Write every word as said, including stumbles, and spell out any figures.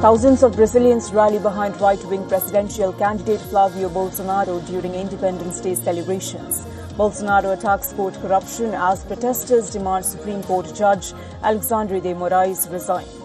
Thousands of Brazilians rally behind right-wing presidential candidate Flavio Bolsonaro during Independence Day celebrations. Bolsonaro attacks court corruption as protesters demand Supreme Court Judge Alexandre de Moraes resign.